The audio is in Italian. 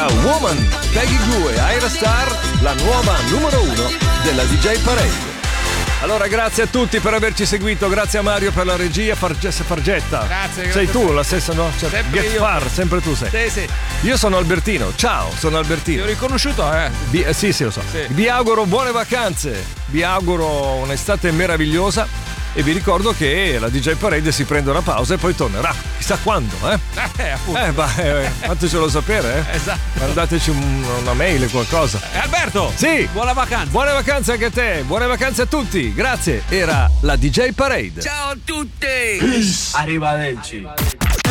era Woman, Peggy Gou e Ira Star, la nuova numero 1 della DJ Parade. Allora, grazie a tutti per averci seguito, grazie a Mario per la regia, Fargetta. Grazie. Sei tu la stessa, no? Cioè, Sempre Get io. Far, sempre tu sei. Sì. Io sono Albertino, ciao, sono Albertino. Ti ho riconosciuto, Sì, lo so. Sì. Vi auguro buone vacanze, vi auguro un'estate meravigliosa e vi ricordo che la DJ Parade si prende una pausa e poi tornerà. Chissà quando, Appunto. Fatecelo sapere, Esatto. Mandateci una mail, qualcosa. Alberto! Sì! Buona vacanza! Buone vacanze anche a te, buone vacanze a tutti, grazie. Era la DJ Parade. Ciao a tutti! Arrivederci.